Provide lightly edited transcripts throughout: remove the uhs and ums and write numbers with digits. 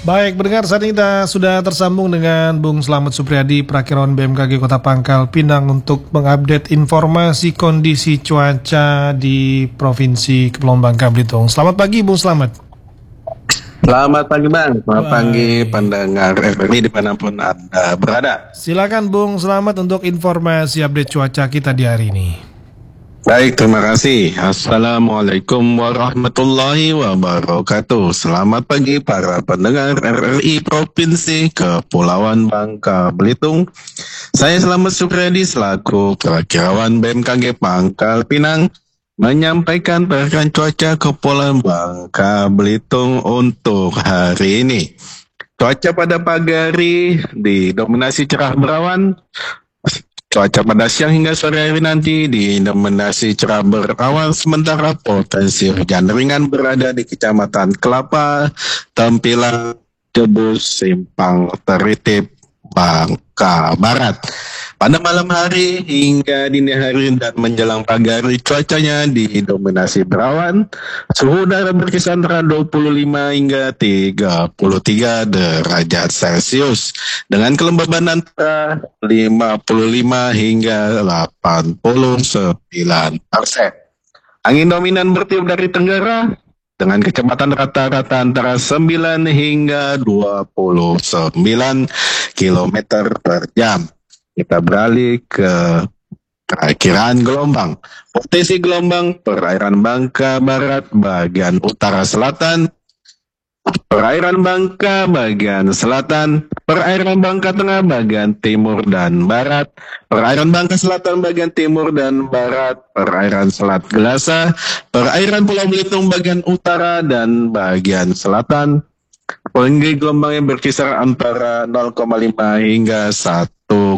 Baik, pendengar, saat ini kita sudah tersambung dengan Bung Slamet Supriyadi, Prakirawan BMKG Kota Pangkal Pinang untuk mengupdate informasi kondisi cuaca di Provinsi Kepulauan Bangka Belitung. Selamat pagi, Bung Slamet. Selamat pagi, Bang. Selamat pagi pendengar RRI dimanapun Anda berada. Silakan Bung Slamet untuk informasi update cuaca kita di hari ini. Baik, terima kasih. Assalamualaikum warahmatullahi wabarakatuh. Selamat pagi para pendengar RRI Provinsi Kepulauan Bangka Belitung. Saya Slamet Supriyadi selaku Prakirawan BMKG Pangkal Pinang menyampaikan perkiraan cuaca Kepulauan Bangka Belitung untuk hari ini. Cuaca pada pagi hari didominasi cerah berawan. Cuaca pada siang hingga sore hari nanti didominasi cerah berawan, sementara potensi hujan ringan berada di Kecamatan Kelapa, Tempilang, Debus, Simpang Teritip, Bangka Barat. Pada malam hari hingga dini hari dan menjelang pagi hari cuacanya didominasi berawan. Suhu udara berkisar antara 25 hingga 33 derajat Celcius dengan kelembaban antara 55 hingga 89%. Angin dominan bertiup dari tenggara dengan kecepatan rata-rata antara 9 hingga 29 km per jam. Kita beralih ke perkiraan gelombang. Potensi gelombang perairan Bangka Barat bagian utara selatan, perairan Bangka bagian selatan, perairan Bangka Tengah bagian timur dan barat, perairan Bangka Selatan bagian timur dan barat, perairan Selat Gelasa, perairan Pulau Belitung bagian utara dan bagian selatan. Tinggi gelombangnya berkisar antara 0,5 hingga 1,25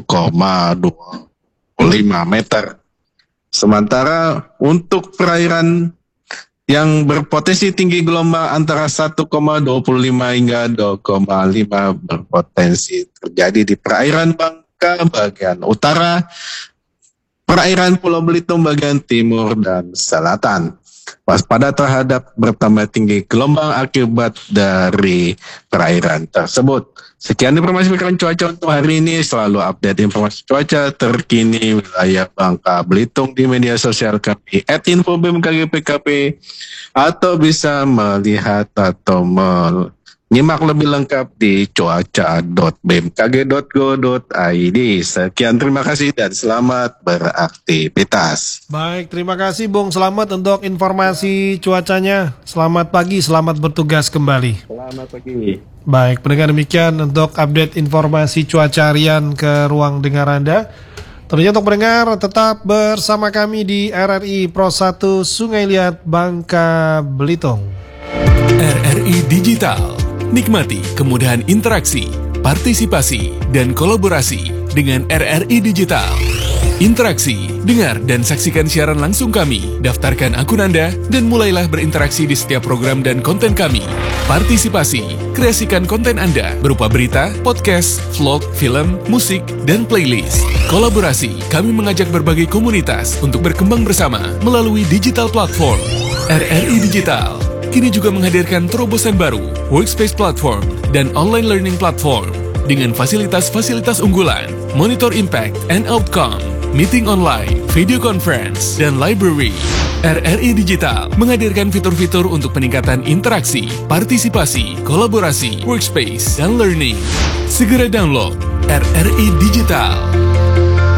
meter. Sementara untuk perairan yang berpotensi tinggi gelombang antara 1,25 hingga 2,5 berpotensi terjadi di perairan Bangka bagian utara, perairan Pulau Belitung bagian timur dan selatan. Waspada terhadap bertambah tinggi gelombang akibat dari perairan tersebut. Sekian informasi perkiraan cuaca untuk hari ini. Selalu update informasi cuaca terkini wilayah Bangka Belitung di media sosial kami @info_bmkg_pkp, atau bisa melihat atau menyimak lebih lengkap di cuaca.bmkg.go.id. Sekian, terima kasih dan selamat beraktivitas. Baik, terima kasih Bung Slamet untuk informasi cuacanya. Selamat pagi, selamat bertugas kembali. Selamat pagi. Baik, pendengar, demikian untuk update informasi cuaca harian ke ruang dengar Anda. Tentunya untuk pendengar tetap bersama kami di RRI Pro 1 Sungai Liat, Bangka Belitung. RRI Digital. Nikmati kemudahan interaksi, partisipasi, dan kolaborasi dengan RRI Digital. Interaksi, dengar dan saksikan siaran langsung kami, daftarkan akun Anda, dan mulailah berinteraksi di setiap program dan konten kami. Partisipasi, kreasikan konten Anda berupa berita, podcast, vlog, film, musik, dan playlist. Kolaborasi, kami mengajak berbagai komunitas untuk berkembang bersama melalui digital platform. RRI Digital kini juga menghadirkan terobosan baru, workspace platform, dan online learning platform dengan fasilitas-fasilitas unggulan, monitor impact and outcome, meeting online, video conference, dan library. RRI Digital menghadirkan fitur-fitur untuk peningkatan interaksi, partisipasi, kolaborasi, workspace, dan learning. Segera download RRI Digital.